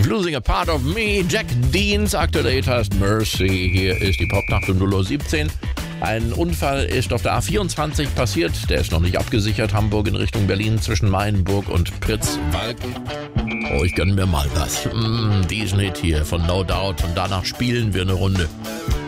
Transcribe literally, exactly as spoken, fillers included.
Losing a Part of Me, Jack Deans, aktueller Hit heißt Mercy. Hier ist die Popnacht um null Uhr siebzehn. Ein Unfall ist auf der A vierundzwanzig passiert, der ist noch nicht abgesichert. Hamburg in Richtung Berlin zwischen Mainburg und Pritzwalk. Oh, ich gönn mir mal was. Mm, diesen Hit hier von No Doubt und danach spielen wir eine Runde.